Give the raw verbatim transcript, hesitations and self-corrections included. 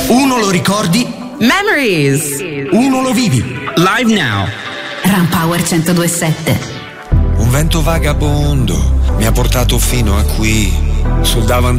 Uno lo ricordi, Memories. uno lo vivi. Live now. Ram Power centodue e sette. Un vento vagabondo mi ha portato fino a qui, sul davanzale